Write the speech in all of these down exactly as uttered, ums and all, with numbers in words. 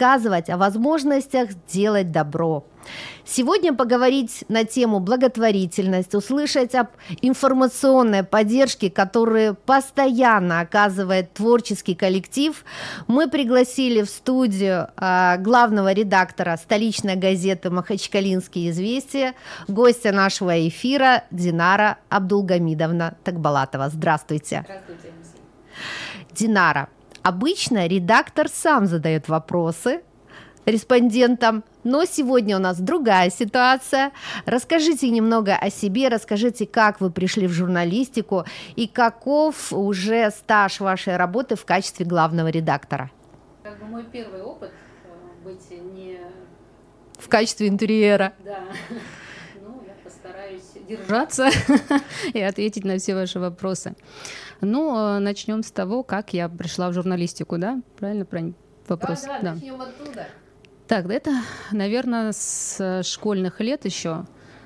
рассказывать о возможностях делать добро. Сегодня поговорить на тему благотворительность, услышать об информационной поддержке, которую постоянно оказывает творческий коллектив, мы пригласили в студию а, главного редактора столичной газеты «Махачкалинские известия», гостя нашего эфира Динара Абдулгамидовна Такбалатова. Здравствуйте. Здравствуйте. Динара, обычно редактор сам задает вопросы респондентам, но сегодня у нас другая ситуация. Расскажите немного о себе, расскажите, как вы пришли в журналистику и каков уже стаж вашей работы в качестве главного редактора. Как бы мой первый опыт быть не... В качестве интерьера. Да, ну я постараюсь держаться и ответить на все ваши вопросы. Ну, начнем с того, как я пришла в журналистику, да? Правильно, правильно вопрос? Да, да, да. Начнем оттуда. Так, это, наверное, с школьных лет еще,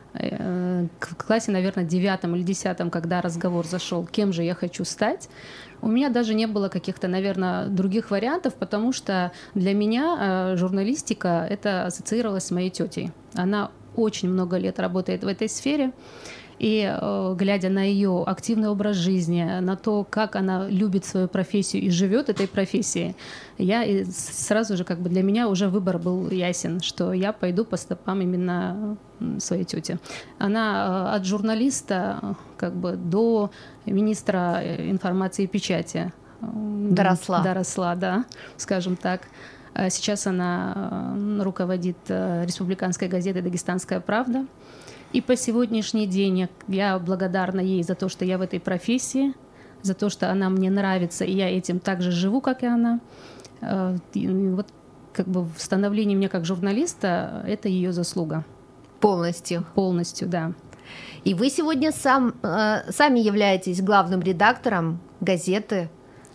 в классе, наверное, девятом или десятом, когда разговор зашел, кем же я хочу стать, у меня даже не было каких-то, наверное, других вариантов, потому что для меня журналистика это ассоциировалась с моей тетей. Она очень много лет работает в этой сфере. И э, глядя на ее активный образ жизни, на то, как она любит свою профессию и живет этой профессией, я и сразу же, как бы для меня уже выбор был ясен, что я пойду по стопам именно своей тети. Она э, от журналиста как бы до министра информации и печати доросла, доросла, да, скажем так. Сейчас она руководит республиканской газетой «Дагестанская правда». И по сегодняшний день я благодарна ей за то, что я в этой профессии, за то, что она мне нравится, и я этим так же живу, как и она. И вот как бы становление меня как журналиста – это ее заслуга. Полностью? Полностью, да. И вы сегодня сам, э, сами являетесь главным редактором газеты?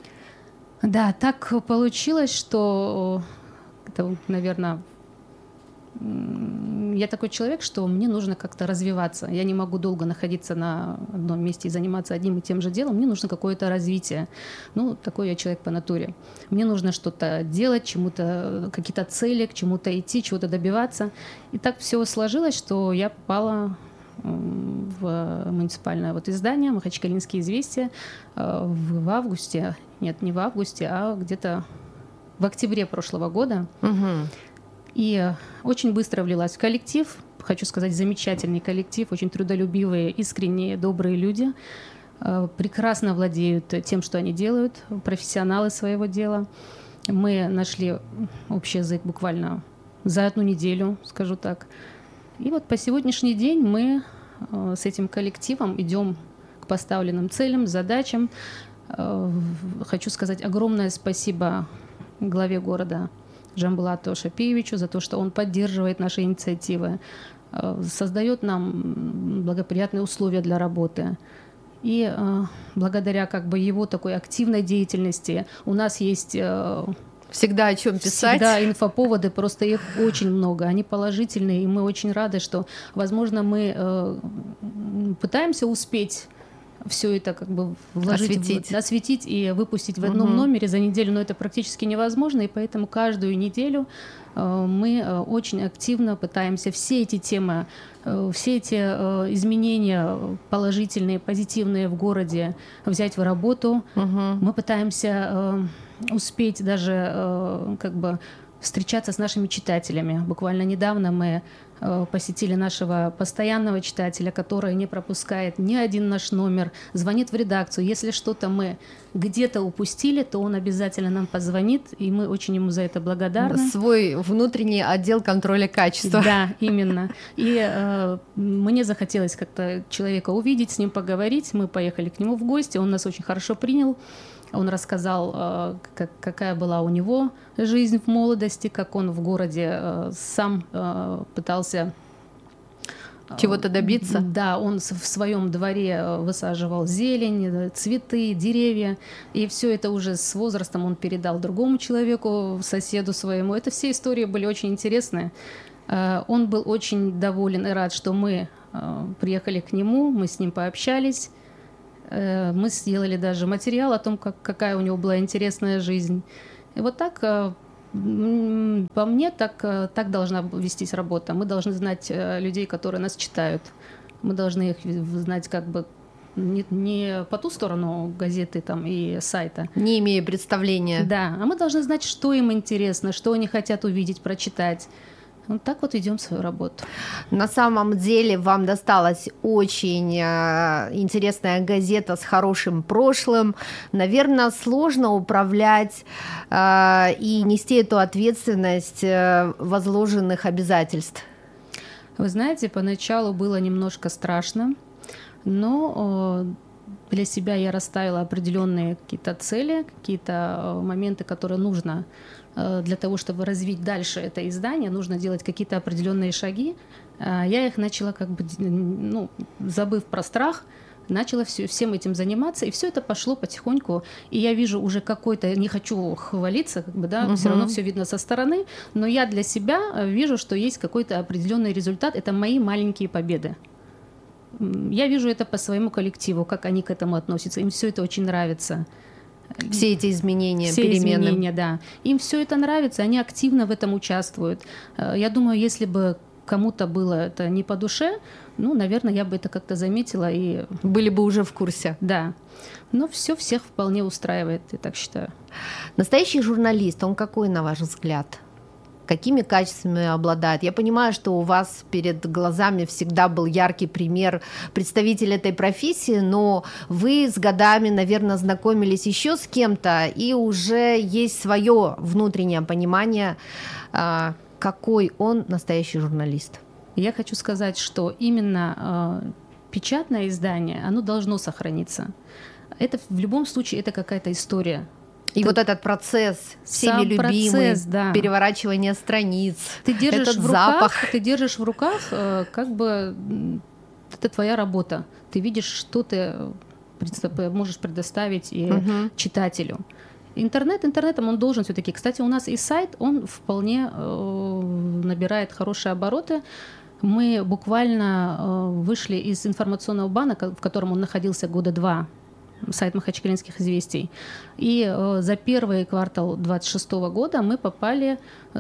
Да, так получилось, что это, наверное, я такой человек, что мне нужно как-то развиваться. Я не могу долго находиться на одном месте и заниматься одним и тем же делом. Мне нужно какое-то развитие. Ну, такой я человек по натуре. Мне нужно что-то делать, чему-то, какие-то цели, к чему-то идти, чего-то добиваться. И так все сложилось, что я попала в муниципальное вот издание «Махачкалинские известия» в августе. Нет, не в августе, а где-то в октябре прошлого года. Угу. И очень быстро влилась в коллектив. Хочу сказать, замечательный коллектив, очень трудолюбивые, искренние, добрые люди. Прекрасно владеют тем, что они делают, профессионалы своего дела. Мы нашли общий язык буквально за одну неделю, скажу так. И вот по сегодняшний день мы с этим коллективом идем к поставленным целям, задачам. Хочу сказать огромное спасибо главе города Жамбулату Шапиевичу за то, что он поддерживает наши инициативы, создает нам благоприятные условия для работы. И э, благодаря как бы его такой активной деятельности у нас есть э, всегда о чем писать. Всегда инфоповоды, просто их очень много, они положительные, и мы очень рады, что, возможно, мы э, пытаемся успеть все это как бы вложить, осветить, в, осветить и выпустить в одном угу. номере за неделю, но это практически невозможно, и поэтому каждую неделю э, мы э, очень активно пытаемся все эти темы, э, все эти э, изменения положительные, позитивные в городе взять в работу. Угу. Мы пытаемся э, успеть даже э, как бы встречаться с нашими читателями. Буквально недавно мы посетили нашего постоянного читателя, который не пропускает ни один наш номер, звонит в редакцию. Если что-то мы где-то упустили, то он обязательно нам позвонит, и мы очень ему за это благодарны. Свой внутренний отдел контроля качества. Да, именно. И э, мне захотелось как-то человека увидеть, с ним поговорить. Мы поехали к нему в гости, он нас очень хорошо принял. Он рассказал, как, какая была у него жизнь в молодости, как он в городе сам пытался чего-то добиться. Да, он в своем дворе высаживал зелень, цветы, деревья, и все это уже с возрастом он передал другому человеку, соседу своему. Это все истории были очень интересные. Он был очень доволен и рад, что мы приехали к нему, мы с ним пообщались. Мы сделали даже материал о том, как, какая у него была интересная жизнь. И вот так По мне, так, так должна вестись работа. Мы должны знать людей, которые нас читают. Мы должны их знать как бы не, не по ту сторону газеты там, и сайта. Не имея представления. Да, а мы должны знать, что им интересно, что они хотят увидеть, прочитать. Вот так вот ведем свою работу. На самом деле вам досталась очень э, интересная газета с хорошим прошлым. Наверное, сложно управлять э, и нести эту ответственность э, возложенных обязательств. Вы знаете, поначалу было немножко страшно, но э, для себя я расставила определенные какие-то цели, какие-то э, моменты, которые нужно для того, чтобы развить дальше это издание, нужно делать какие-то определенные шаги. Я их начала, как бы, ну, забыв про страх, начала все, всем этим заниматься, и все это пошло потихоньку. И я вижу уже какой-то, не хочу хвалиться, как бы, да, угу. Все равно все видно со стороны, но я для себя вижу, что есть какой-то определенный результат. Это мои маленькие победы. Я вижу это по своему коллективу, как они к этому относятся. Им все это очень нравится. Все эти изменения, все перемены. изменения, да. Им все это нравится, они активно в этом участвуют. Я думаю, если бы кому-то было это не по душе, ну, наверное, я бы это как-то заметила и... Были бы уже в курсе. Да. Но все всех вполне устраивает, я так считаю. Настоящий журналист, он какой, на ваш взгляд? Какими качествами обладает? Я понимаю, что у вас перед глазами всегда был яркий пример представителя этой профессии, но вы с годами, наверное, знакомились еще с кем-то, и уже есть свое внутреннее понимание, какой он настоящий журналист. Я хочу сказать, что именно печатное издание, оно должно сохраниться. Это в любом случае это какая-то история. И ты, вот этот процесс, всеми любимый, процесс, да. Переворачивание страниц, ты держишь этот в запах. Руках, ты держишь в руках, как бы, это твоя работа. Ты видишь, что ты можешь предоставить и угу. читателю. Интернет, интернетом он должен все-таки. Кстати, у нас и сайт, он вполне набирает хорошие обороты. Мы буквально вышли из информационного бана, в котором он находился года два, сайт Махачкалинских известий. И э, за первый квартал двадцать шестого года мы попали э,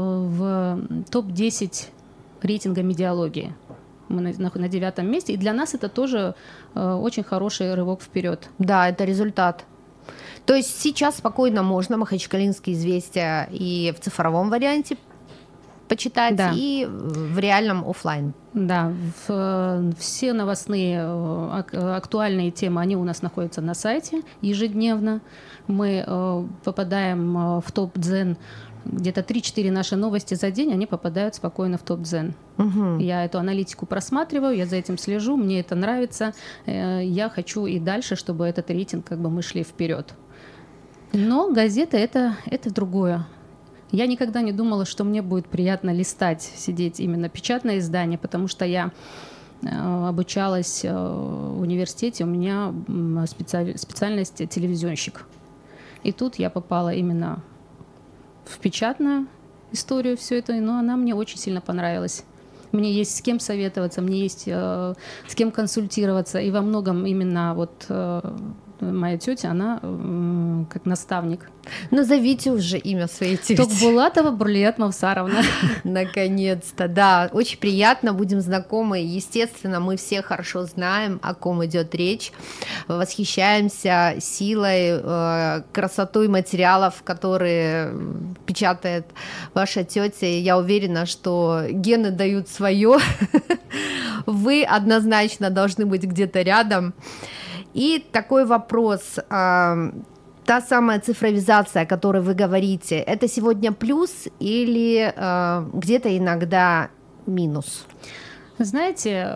в топ десять рейтинга медиалогии. Мы на, на девятом месте. И для нас это тоже э, очень хороший рывок вперед. Да, это результат. То есть сейчас спокойно можно Махачкалинские известия и в цифровом варианте почитать, да. И в реальном офлайн. Да, в, все новостные актуальные темы, они у нас находятся на сайте ежедневно. Мы э, попадаем в топ-дзен, где-то три-четыре наши новости за день, они попадают спокойно в топ-дзен. Угу. Я эту аналитику просматриваю, я за этим слежу, мне это нравится. Э, я хочу и дальше, чтобы этот рейтинг, как бы мы шли вперед. Но газета это, это другое. Я никогда не думала, что мне будет приятно листать, сидеть именно печатное издание, потому что я э, обучалась э, в университете, у меня специаль, специальность телевизионщик. И тут я попала именно в печатную историю, все это, но она мне очень сильно понравилась. Мне есть с кем советоваться, мне есть э, с кем консультироваться, и во многом именно вот... Э, моя тетя, она э, как наставник. Назовите уже имя своей тети. Токбулатова Бурлият Мавсаровна. Наконец-то, да, очень приятно, будем знакомы. Естественно, мы все хорошо знаем, о ком идет речь. Восхищаемся силой, э, красотой материалов, которые печатает ваша тетя. И я уверена, что гены дают свое. Вы однозначно должны быть где-то рядом. И такой вопрос, та самая цифровизация, о которой вы говорите, это сегодня плюс или где-то иногда минус? Знаете,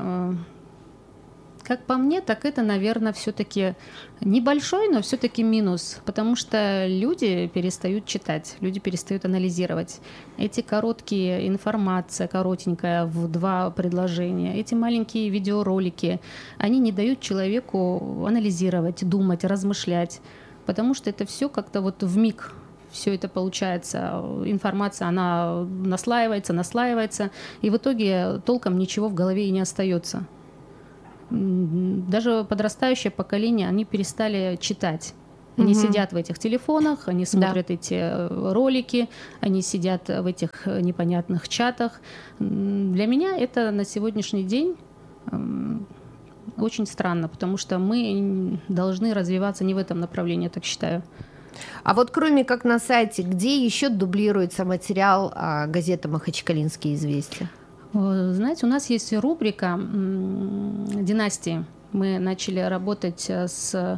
как по мне, так это, наверное, все-таки небольшой, но все-таки минус, потому что люди перестают читать, люди перестают анализировать. Эти короткие информация, коротенькая в два предложения, эти маленькие видеоролики, они не дают человеку анализировать, думать, размышлять, потому что это все как-то вот вмиг. Все это получается, информация, она наслаивается, наслаивается, и в итоге толком ничего в голове и не остается. Даже подрастающее поколение, они перестали читать. Они Мгм. сидят в этих телефонах, они смотрят Да. эти э, ролики, они сидят в этих э, непонятных чатах. М, Для меня это на сегодняшний день м, очень странно, потому что мы должны развиваться не в этом направлении, я так считаю. А вот кроме как на сайте, где еще дублируется материал а, газеты «Махачкалинские известия»? Э, Знаете, у нас есть рубрика м, «Династии». Мы начали работать э, с,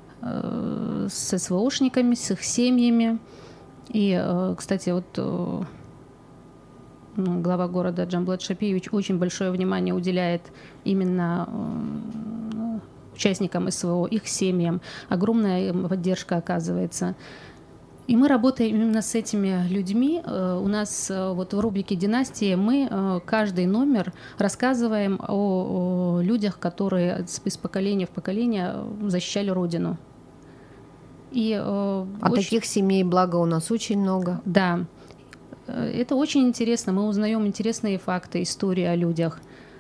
э, с СВОшниками, с их семьями. И, э, кстати, вот э, ну, глава города Джамблат Шапиевич очень большое внимание уделяет именно э, участникам СВО, их семьям. Огромная им поддержка оказывается. И мы работаем именно с этими людьми. Э, У нас э, вот в рубрике «Династии» мы э, каждый номер рассказываем о, о людях, которые с- из поколения в поколение защищали Родину. И, э, А очень- таких семей, благо, у нас очень много. Да, Э, это очень интересно. Мы узнаем интересные факты, истории о людях.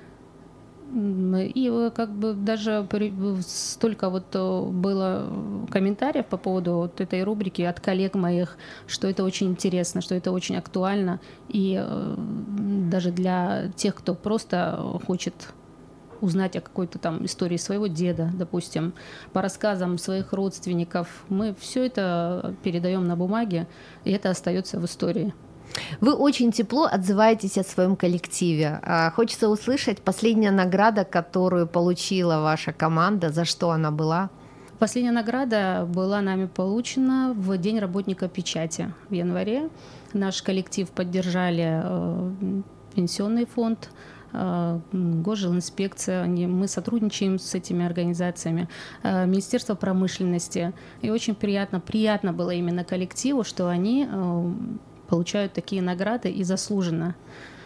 М, И э, как бы даже при- в- столько вот э, было комментариев по поводу вот этой рубрики от коллег моих, что это очень интересно, что это очень актуально. И э, даже для тех, кто просто хочет узнать о какой-то там истории своего деда, допустим, по рассказам своих родственников, мы все это передаем на бумаге, и это остается в истории. Вы очень тепло отзываетесь о своем коллективе. А, Хочется услышать последняя награда, которую получила ваша команда, за что она была? Последняя награда была нами получена в День работника печати в январе. Наш коллектив поддержали э, пенсионный фонд, э, Госжилинспекция. Они- Мы сотрудничаем с этими организациями, э, Министерство промышленности. И очень приятно, приятно было именно коллективу, что они э, получают такие награды и заслуженно.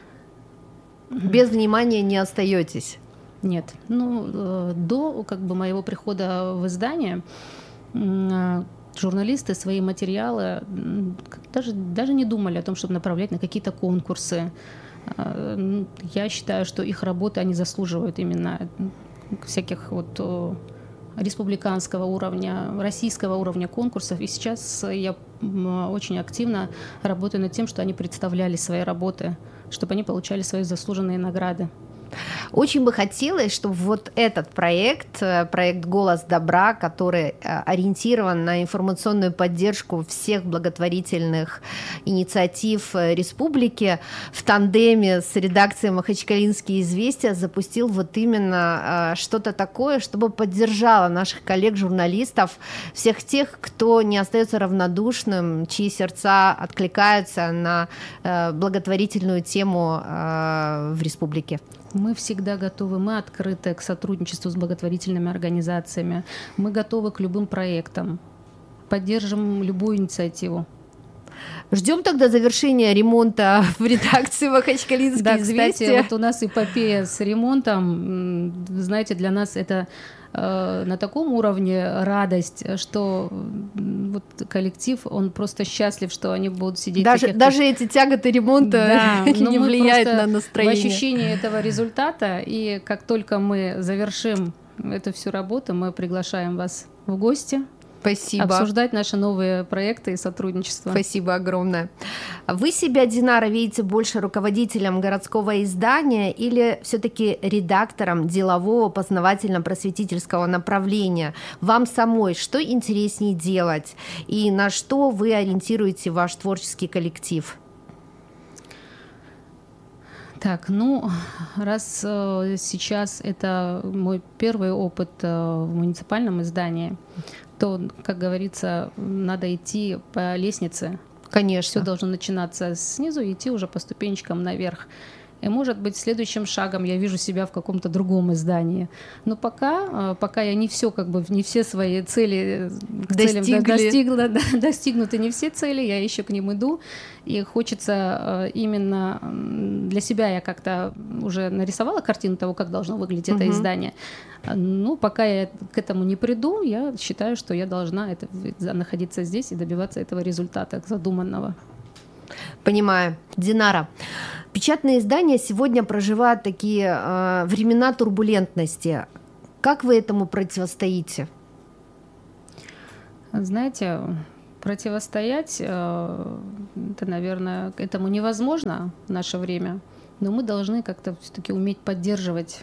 Без внимания не остаетесь. Нет. Ну, э, до как бы моего прихода в издание м, э, журналисты свои материалы м, как- даже, даже не думали о том, чтобы направлять на какие-то конкурсы. Э, м, Я считаю, что их работы, они заслуживают именно м, всяких вот э, республиканского уровня, российского уровня конкурсов. И сейчас я м, очень активно работаю над тем, что они представляли свои работы, чтобы они получали свои заслуженные награды. Очень бы хотелось, чтобы вот этот проект, э, проект «Голос добра», который э, ориентирован на информационную поддержку всех благотворительных инициатив э, республики, в тандеме с редакцией «Махачкалинские известия» запустил вот именно э, что-то такое, чтобы поддержало наших коллег-журналистов, всех тех, кто не остается равнодушным, чьи сердца откликаются на э, благотворительную тему э, в республике. Мы всегда готовы, мы открыты к сотрудничеству с благотворительными организациями, мы готовы к любым проектам, поддержим любую инициативу. Ждем тогда завершения ремонта в редакции «Махачкалинские Да, известия». кстати, вот у нас эпопея с ремонтом, м, знаете, для нас это э, на таком уровне радость, что м, вот коллектив, он просто счастлив, что они будут сидеть. в Даже, таких- даже эти тяготы ремонта Да, но не мы влияют просто на настроение. В ощущении этого результата, и как только мы завершим эту всю работу, мы приглашаем вас в гости, Спасибо. обсуждать наши новые проекты и сотрудничество. Спасибо огромное. Вы себя, Динара, видите больше руководителем городского издания или все-таки редактором делового познавательно-просветительского направления? Вам самой что интереснее делать и на что вы ориентируете ваш творческий коллектив? Так, ну, раз э, сейчас это мой первый опыт э, в муниципальном издании, то, как говорится, надо идти по лестнице. Конечно. Все должно начинаться снизу и идти уже по ступенечкам наверх. И, может быть, следующим шагом я вижу себя в каком-то другом издании. Но пока, пока я не все, как бы, не все свои цели к целям до- достигла, да, достигнуты не все цели, я еще к ним иду. И хочется именно для себя, я как-то уже нарисовала картину того, как должно выглядеть это Мгм. издание. Ну, пока я к этому не приду, я считаю, что я должна это, находиться здесь и добиваться этого результата задуманного. Понимаю. Динара, печатные издания сегодня проживают такие э, времена турбулентности. Как вы этому противостоите? Знаете, противостоять, это, наверное, этому невозможно в наше время, но мы должны как-то все-таки уметь поддерживать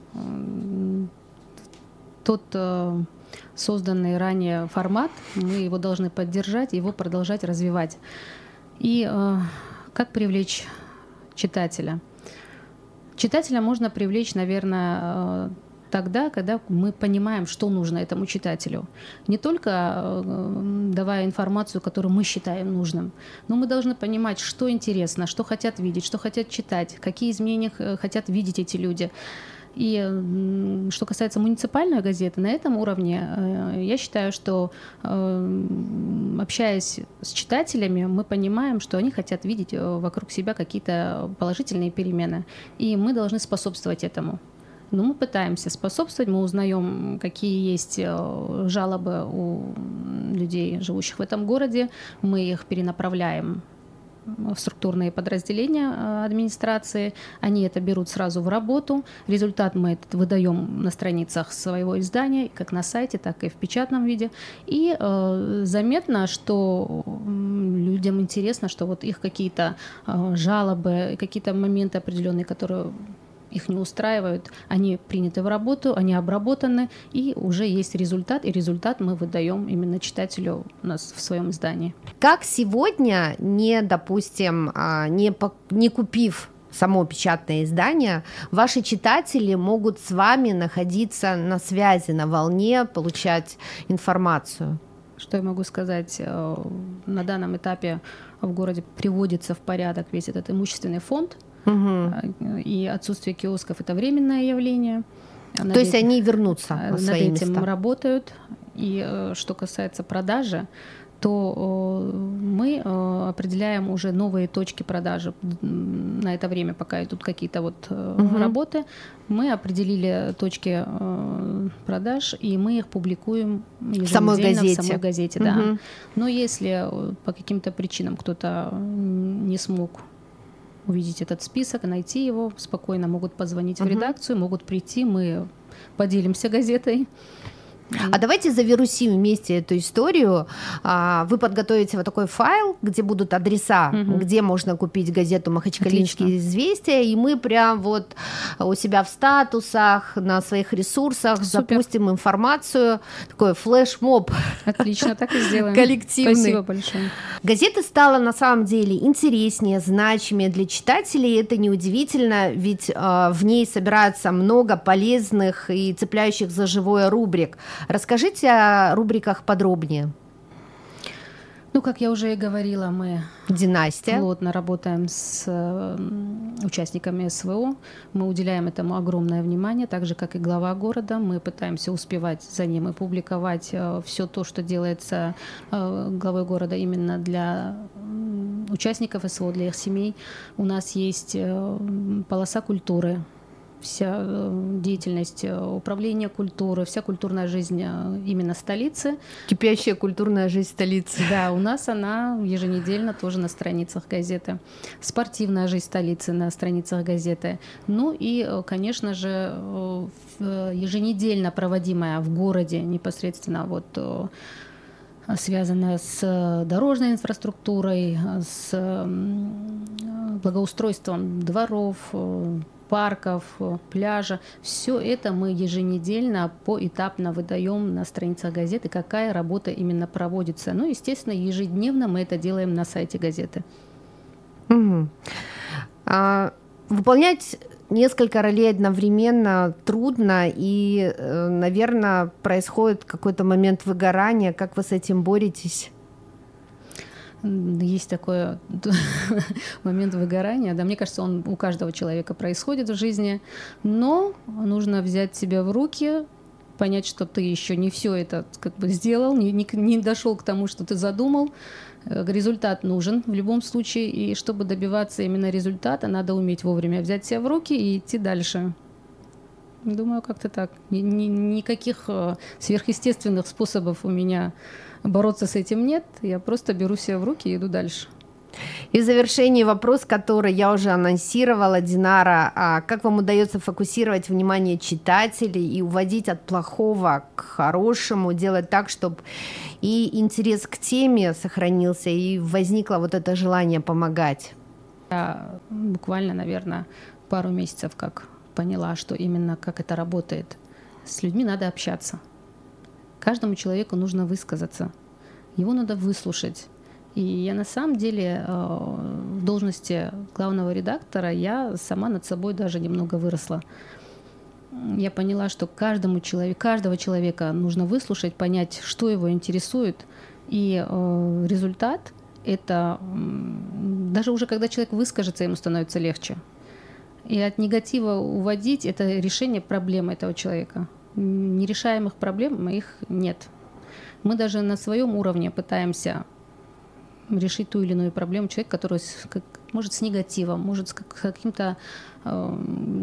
тот созданный ранее формат, мы его должны поддержать, его продолжать развивать. И как привлечь читателя? Читателя можно привлечь, наверное, тогда, когда мы понимаем, что нужно этому читателю. Не только давая информацию, которую мы считаем нужным, но мы должны понимать, что интересно, что хотят видеть, что хотят читать, какие изменения хотят видеть эти люди. И что касается муниципальной газеты, на этом уровне я считаю, что, общаясь с читателями, мы понимаем, что они хотят видеть вокруг себя какие-то положительные перемены, и мы должны способствовать этому. Но мы пытаемся способствовать, мы узнаем, какие есть жалобы у людей, живущих в этом городе, мы их перенаправляем в структурные подразделения администрации, они это берут сразу в работу. Результат мы этот выдаем на страницах своего издания, как на сайте, так и в печатном виде. И э, заметно, что людям интересно, что вот их какие-то э, жалобы, какие-то моменты определенные, которые их не устраивают, они приняты в работу, они обработаны, и уже есть результат, и результат мы выдаем именно читателю у нас в своем издании. Как сегодня, не, допустим, не, не купив само печатное издание, ваши читатели могут с вами находиться на связи, на волне, получать информацию? Что я могу сказать? На данном этапе в городе приводится в порядок весь этот имущественный фонд, угу. И отсутствие киосков — это временное явление. То над есть этим, они вернутся на свои места? Над этим места. Работают. И что касается продажи, то мы определяем уже новые точки продажи на это время, пока идут какие-то вот угу. работы. Мы определили точки продаж, и мы их публикуем в самой газете. В самой газете, угу. да. Но если по каким-то причинам кто-то не смог увидеть этот список, найти его, спокойно могут позвонить угу. в редакцию, могут прийти, мы поделимся газетой. А давайте завирусим вместе эту историю. Вы подготовите вот такой файл, где будут адреса, угу. где можно купить газету «Махачкалинские известия», и мы прям вот у себя в статусах, на своих ресурсах Супер. Запустим информацию, такой флешмоб. Отлично, так и сделаем. Коллективный. Спасибо большое. Газета стала на самом деле интереснее, значимее для читателей. Это неудивительно, ведь э, в ней собирается много полезных и цепляющих за живое рубрик. Расскажите о рубриках подробнее. Ну, как я уже и говорила, мы Династия. плотно работаем с участниками СВО. Мы уделяем этому огромное внимание, так же, как и глава города. Мы пытаемся успевать за ним и публиковать все то, что делается главой города именно для участников СВО, для их семей. У нас есть полоса культуры. Вся деятельность управления культуры, вся культурная жизнь именно столицы. Кипящая культурная жизнь столицы. Да, у нас она еженедельно тоже на страницах газеты. Спортивная жизнь столицы на страницах газеты. Ну и, конечно же, еженедельно проводимая в городе непосредственно вот связанная с дорожной инфраструктурой, с благоустройством дворов, парков, пляжа. Все это мы еженедельно поэтапно выдаем на страницах газеты, какая работа именно проводится. Ну, естественно, ежедневно мы это делаем на сайте газеты. Угу. А, выполнять несколько ролей одновременно трудно, и, наверное, происходит какой-то момент выгорания. Как вы с этим боретесь? Есть такой момент выгорания. Да, мне кажется, он у каждого человека происходит в жизни, но нужно взять себя в руки, понять, что ты еще не все это как бы сделал, не, не, не дошел к тому, что ты задумал. Результат нужен в любом случае, и чтобы добиваться именно результата, надо уметь вовремя взять себя в руки и идти дальше. Думаю, как-то так. Ни, ни, никаких сверхъестественных способов у меня бороться с этим нет. Я просто беру себя в руки и иду дальше. И в завершении вопрос, который я уже анонсировала, Динара, а как вам удается фокусировать внимание читателей и уводить от плохого к хорошему, делать так, чтобы и интерес к теме сохранился, и возникло вот это желание помогать? Я буквально, наверное, пару месяцев как поняла, что именно как это работает. С людьми надо общаться. Каждому человеку нужно высказаться. Его надо выслушать. И я на самом деле в должности главного редактора я сама над собой даже немного выросла. Я поняла, что каждому человеку, каждого человека нужно выслушать, понять, что его интересует. И результат — это даже уже когда человек выскажется, ему становится легче. И от негатива уводить — это решение проблемы этого человека. Нерешаемых проблем их нет. Мы даже на своем уровне пытаемся решить ту или иную проблему человека, который как, может с негативом, может с каким-то э,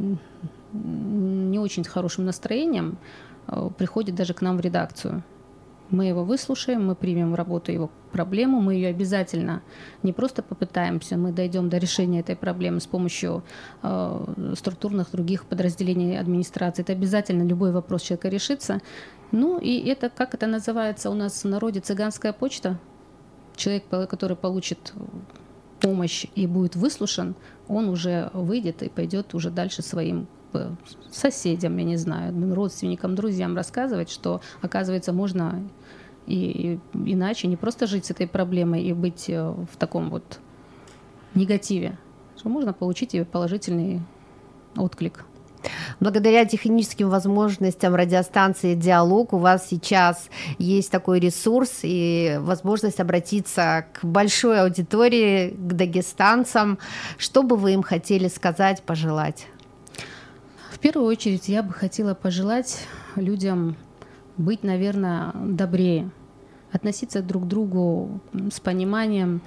не очень хорошим настроением э, приходит даже к нам в редакцию. Мы его выслушаем, мы примем в работу его проблему, мы ее обязательно не просто попытаемся, мы дойдем до решения этой проблемы с помощью э, структурных других подразделений администрации. Это обязательно любой вопрос человека решится. Ну и это, как это называется у нас в народе, цыганская почта. Человек, который получит помощь и будет выслушан, он уже выйдет и пойдет уже дальше своим соседям, я не знаю, родственникам, друзьям рассказывать, что, оказывается, можно и, и иначе не просто жить с этой проблемой и быть в таком вот негативе, что можно получить и положительный отклик. Благодаря техническим возможностям радиостанции «Диалог» у вас сейчас есть такой ресурс и возможность обратиться к большой аудитории, к дагестанцам. Что бы вы им хотели сказать, пожелать? В первую очередь я бы хотела пожелать людям быть, наверное, добрее, относиться друг к другу с пониманием.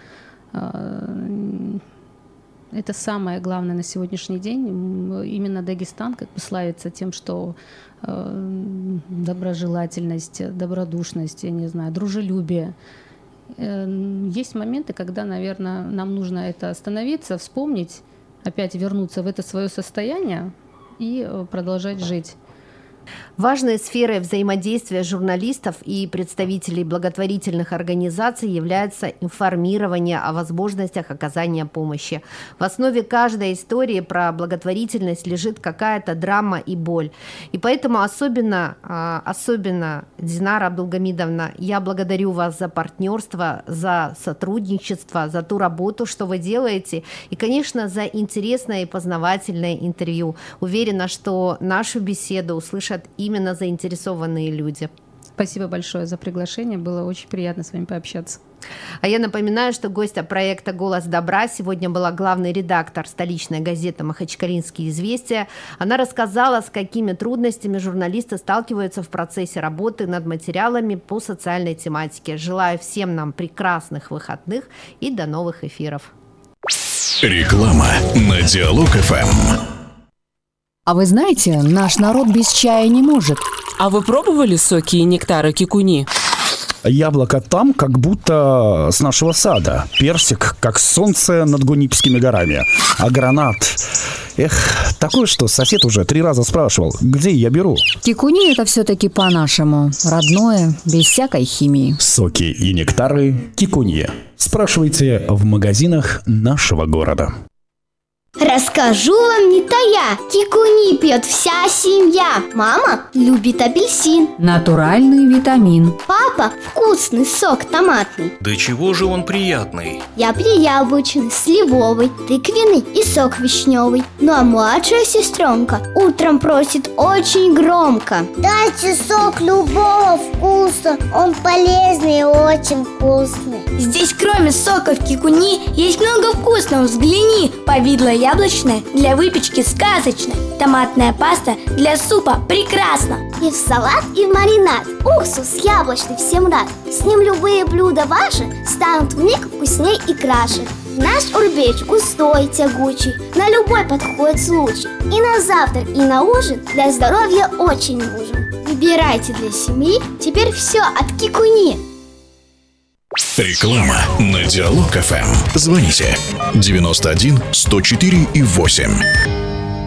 Это самое главное на сегодняшний день. Именно Дагестан как бы славится тем, что э, доброжелательность, добродушность, я не знаю, дружелюбие. Э, есть моменты, когда, наверное, нам нужно это остановиться, вспомнить, опять вернуться в это свое состояние и продолжать жить. Важной сферой взаимодействия журналистов и представителей благотворительных организаций является информирование о возможностях оказания помощи. В основе каждой истории про благотворительность лежит какая-то драма и боль. И поэтому особенно, особенно, Динара Абдулгамидовна, я благодарю вас за партнерство, за сотрудничество, за ту работу, что вы делаете, и, конечно, за интересное и познавательное интервью. Уверена, что нашу беседу услышат именно заинтересованные люди. Спасибо большое за приглашение. Было очень приятно с вами пообщаться. А я напоминаю, что гостья проекта «Голос добра» сегодня была главный редактор столичной газеты «Махачкалинские известия». Она рассказала, с какими трудностями журналисты сталкиваются в процессе работы над материалами по социальной тематике. Желаю всем нам прекрасных выходных и до новых эфиров. Реклама на Диалог-ФМ. А вы знаете, наш народ без чая не может. А вы пробовали соки и нектары кикуни? Яблоко там, как будто с нашего сада. Персик, как солнце над Гунипскими горами. А гранат... Эх, такое, что сосед уже три раза спрашивал, где я беру. Кикуни — это все-таки по-нашему. Родное, без всякой химии. Соки и нектары кикуни. Спрашивайте в магазинах нашего города. Расскажу вам не тая, кикуни пьет вся семья. Мама любит апельсин. Натуральный витамин. Папа вкусный сок томатный. Да чего же он приятный? Я пью яблочный, сливовый, тыквенный и сок вишневый. Ну а младшая сестренка утром просит очень громко: дайте сок любого вкуса, он полезный и очень вкусный. Здесь кроме соков кикуни есть много вкусного, взгляни. Повидло яблочное для выпечки сказочно. Томатная паста для супа прекрасно. И в салат, и в маринад. Уксус яблочный всем рад. С ним любые блюда ваши станут вмиг вкусней и краше. Наш урбеч густой, тягучий, на любой подходит случай. И на завтрак, и на ужин для здоровья очень нужен. Выбирайте для семьи теперь все от кикуни. Реклама на Диалог эф эм. Звоните девяносто один сто четыре и восемь.